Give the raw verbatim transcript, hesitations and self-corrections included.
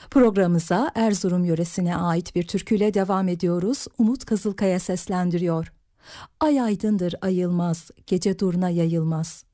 Programımıza Erzurum yöresine ait bir türküyle devam ediyoruz. Umut Kızılkaya seslendiriyor. Ay aydındır ayılmaz, gece durna yayılmaz.